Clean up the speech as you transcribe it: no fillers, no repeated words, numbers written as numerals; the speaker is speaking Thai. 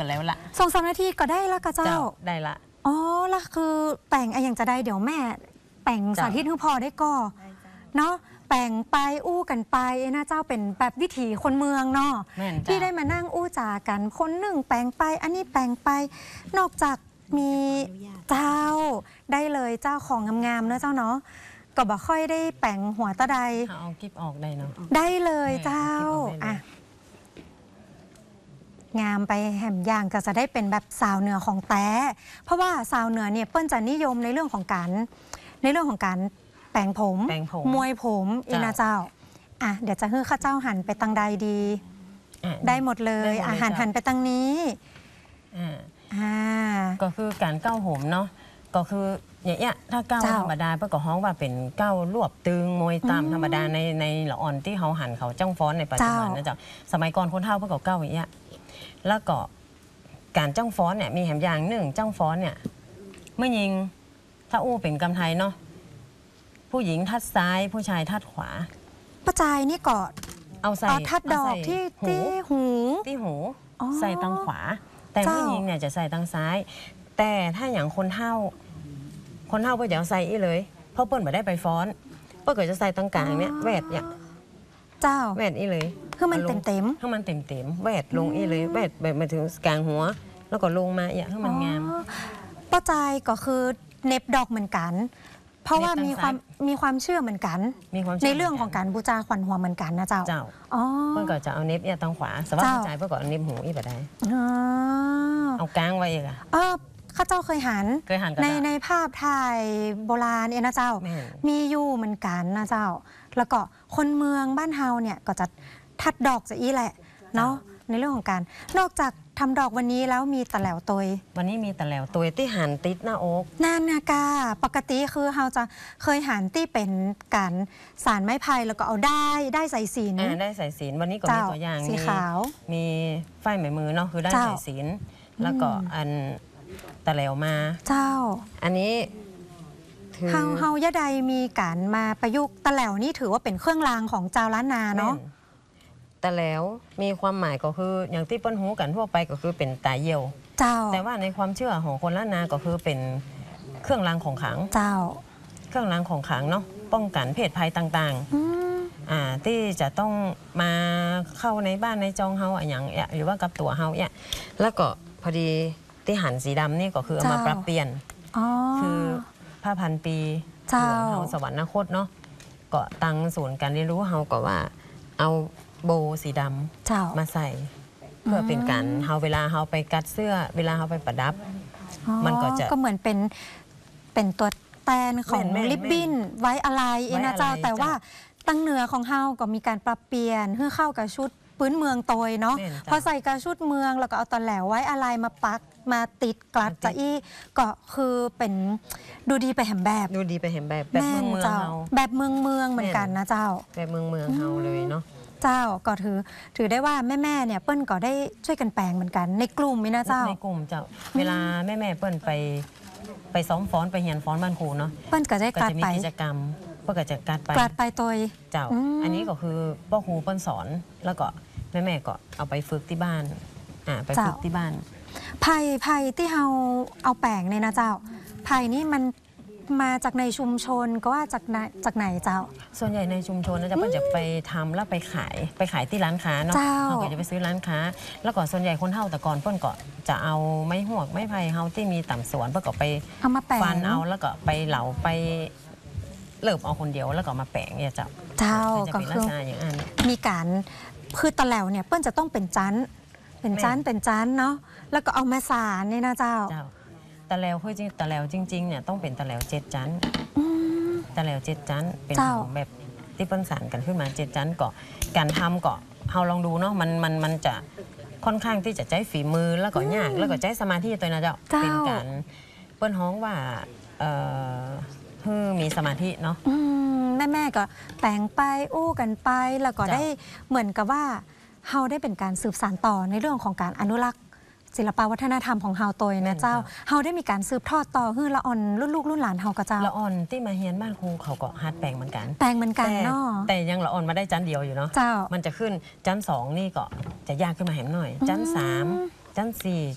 แล้วละ 2-3 นาทีก็ได้ละก็เจ้าได้ละอ๋อแล้วคือแป่งอย่างจะได้เดี๋ยวแม่แป่งสาธิตให้พอได้ก็เนาะแป่งไปอู้กันไปนะเจ้าเป็นแบบวิถีคนเมืองเนาะที่ได้มานั่งอู้จากันคนหนึ่งแป่งไปอันนี้แป่งไปนอกจากมีเจ้าได้เลยเจ้าของงามๆเนอะเจ้าเนาะก็บอกค่อยได้แป่งหัวตะไดเอากิ๊บออกได้เนาะได้เลยเจ้าอ่ะงามไปแหมอย่างก็จะได้เป็นแบบสาวเหนือของแต้เพราะว่าสาวเหนือเนี่ยเปิ้ลจะนิยมในเรื่องของการแปลงผมมวยผมอีนะเจ้าอ่ะเดี๋ยวจะให้ข้าเจ้าหันไปตังใดดีได้หมดเลยอาหารหันไปตังนี้ก็คือการเก้าผมเนาะก็คืออย่างเงี้ยถ้าเก้าธรรมดาเพื่อก็ฮ้องว่าเป็นเก้ารวบตึงมวยตามธรรมดาในละอ่อนที่เขาหันเขาจ้องฟ้อนในปัจจุบันนะจ๊ะสมัยก่อนคนเฒ่าเพื่อก็เก้าอย่างเงี้ยแล้วก็การจ้องฟ้อนเนี่ยมีแหมอย่างหนึ่งจ้องฟ้อนเนี่ยเมื่อยิงถ้าอู้เป็นกำไทยเนาะผู้หญิงทัดซ้ายผู้ชายทัดขวาประจายนี่ก็เอาใส่ทัดดอกที่หูใส่ทางขวาแต่ผู้หญิงเนี่ยจะใส่ทางซ้ายแต่ถ้าอย่างคนเฒ่าเพื่อจะเอาใส่อีเลยเพราะเปิ้ลไม่ได้ไปฟ้อนเปิ้ลก็จะใส่ตรงกลางเนี่ยแหวดเนี่ยเจ้าแหวดอีเลยให้มันเต็มแหวดลงอีเลยแหวดแบบมาถึงกลางหัวแล้วก็ลงมาให้มันงามประจายก็คือเน็บดอกเหมือนกันเพราะว่ามีความเชื่อเหมือนกันในเรื่องของการบูชาขวัญหัวเหมือนกันนะเจ้าเพื่อนก็จะเอาเน็บทางขวาสวัสดิ์ใจเพื่อนก็เอาเน็บหูอีแบบได้เอากลางไว้เองอะข้าเจ้าเคยหันในภาพถ่ายโบราณนะเจ้ามีอยู่เหมือนกันนะเจ้าแล้วก็คนเมืองบ้านเฮาเนี่ยก็จะทัดดอกจะอีแหละเนาะในเรื่องของการนอกจากทำดอกวันนี้แล้วมีตะแหลวตยวันนี้มีตะแหลวตยที่หันติดหน้าอกนั่นนะกาปกติคือเราจะเคยหันที่เป็นการสารไม้ไผ่แล้วก็เอาได้ใส่ศีลได้ใส่ศีลวันนี้ก็มีตัวอย่างสีขาวมีฝ้ายไหมมือเนาะคือได้ใส่ศีลแล้วก็อันตะแหลวมาเจ้าอันนี้เฮายะใดมีการมาประยุกต์ตะแหลวนี่ถือว่าเป็นเครื่องรางของเจ้าล้านนาเนาะแต่แล้วมีความหมายก็คืออย่างที่เปิ้ลหูกันทั่วไปก็คือเป็นตาเยี่ยวแต่ว่าในความเชื่อของคนล้านนาก็คือเป็นเครื่องรางของขลังเครื่องรางของขลังเนาะป้องกันเพศภัยต่างๆที่จะต้องมาเข้าในบ้านในจองเฮาอย่างหรือว่ากับตัวเฮาเนี่ยแล้วก็พอดีที่หันสีดำนี่ก็คือเอามาปรับเปลี่ยนคือผ้าพันปีหลวงเฮาสวรรคตเนาะก็ตั้งศูนย์การเรียนรู้เฮาก็ว่าเอาโบสีดำมาใส่เพื่อเป็นการเฮาเวลาเฮาไปกัดเสื้อเวลาเฮาไปประดับมันก็เหมือนเป็นตัวแตนของลิบบิ้นไว้อะไรนะเจ้าแต่ว่าตั้งเหนือของเฮาก็มีการปรับเปลี่ยนเพื่อเข้ากับชุดพื้นเมืองโตยเนาะพอใส่กับชุดเมืองแล้วก็เอาตะแหลวไว้อะไรมาปักมาติดกลัดจะอี้ก็คือเป็นดูดีไปแหมแบบเมืองเฮาแบบเมืองเหมือนกันนะเจ้าแบบเมืองเฮาเลยเนาะเจ้าก็ถือได้ว่าแม่เนี่ยเปิ้ลก็ได้ช่วยกันแปลงเหมือนกันในกลุ่มนี่นะเจ้าในกลุ่มเจ้าเวลาแม่เปิ้ลไปซ้อมฟ้อนไปเฮียนฟ้อนบ้านครูเนาะเปิ้ลก็ได้การไปกิจกรรมเปิ้ลก็จะกลัดไปตัวเจ้าอันนี้ก็คือพ่อครูเปิ้ลสอนแล้วก็แม่ก็เอาไปฝึกที่บ้านไปฝึกที่บ้านไผ่ที่เราเอาแปลงเนี่ยนะเจ้าไผ่นี่มันมาจากในชุมชนก็ว่าจากไหนเจ้าส่วนใหญ่ในชุมชนนะจ๊ะเปิ้ลจะไปทำแล้วไปขายที่ร้านค้าเนาะเราก็จะไปซื้อร้านค้าแล้วก็ส่วนใหญ่คนเฒ่าแต่ก่อนเปิ้ลก็จะเอาไม้หวกไม้ไผ่เฮาที่มีต่ำสวนเปิ้ลก็ไปฟันเอาแล้วก็ไปเหลาไปเลิบเอาคนเดียวแล้วก็มาแปะเนี่ยเจ้าก็คือมีการคือตะแหลวเนี่ยเปิ้ลจะต้องเป็นจันเนาะแล้วก็เอามาสารนี่นะเจ้าตะแหลวคือจริงตะแหลวจริงๆเนี่ยต้องเป็นตะแหลว7 จันตะแหลว7 จันเป็นของแบบที่เปิ้ลสารกันขึ้นมา7 จันก็การทำก็เราลองดูเนาะมันจะค่อนข้างที่จะใช้ฝีมือแล้วก็ยากแล้วก็ใช้สมาธิตัวนะเจ้าเป็นการเปิ้ลฮ้องว่ามีสมาธิเนาะแม่ก็แต่งไปอู้กันไปแล้วก็ได้เหมือนกับว่าเฮาได้เป็นการสืบสานต่อในเรื่องของการอนุรักษ์ศิลปวัฒนธรรมของเฮาโตยนะเจ้าเฮาได้มีการสืบทอดต่อคือละอ่อนรุ่นลูกรุ่นหลานเฮาก็เจ้าละอ่อนที่มาเฮียนบ้านครูเขาก็ฮัดแปลงเหมือนกันเนาะแต่ยังละอ่อนมาได้จันเดียวอยู่เนาะมันจะขึ้นจัน2นี่ก็จะยากขึ้นมาแหมหน่อยจัน3จัน4